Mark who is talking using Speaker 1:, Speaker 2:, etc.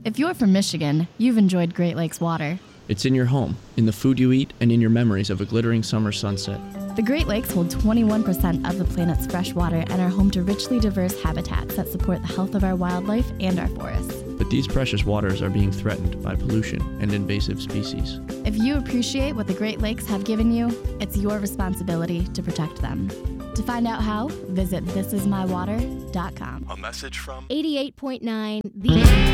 Speaker 1: If you're from Michigan, you've enjoyed Great Lakes water.
Speaker 2: It's in your home, in the food you eat, and in your memories of a glittering summer sunset.
Speaker 1: The Great Lakes hold 21% of the planet's fresh water and are home to richly diverse habitats that support the health of our wildlife and our forests.
Speaker 2: But these precious waters are being threatened by pollution and invasive species.
Speaker 1: If you appreciate what the Great Lakes have given you, it's your responsibility to protect them. To find out how, visit thisismywater.com.
Speaker 3: A message from
Speaker 4: 88.9 The